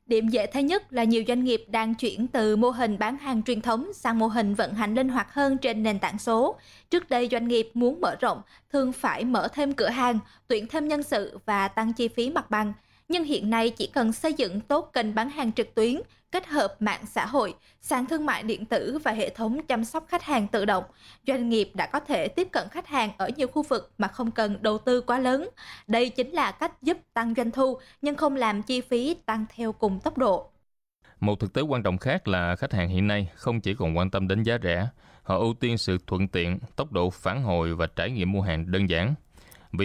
Điểm dễ thấy nhất là nhiều doanh nghiệp đang chuyển từ mô hình bán hàng truyền thống sang mô hình vận hành linh hoạt hơn trên nền tảng số. Trước đây doanh nghiệp muốn mở rộng thường phải mở thêm cửa hàng, tuyển thêm nhân sự và tăng chi phí mặt bằng. Nhưng hiện nay chỉ cần xây dựng tốt kênh bán hàng trực tuyến, kết hợp mạng xã hội, sàn thương mại điện tử và hệ thống chăm sóc khách hàng tự động, doanh nghiệp đã có thể tiếp cận khách hàng ở nhiều khu vực mà không cần đầu tư quá lớn. Đây chính là cách giúp tăng doanh thu nhưng không làm chi phí tăng theo cùng tốc độ. Một thực tế quan trọng khác là khách hàng hiện nay không chỉ còn quan tâm đến giá rẻ, họ ưu tiên sự thuận tiện, tốc độ phản hồi và trải nghiệm mua hàng đơn giản.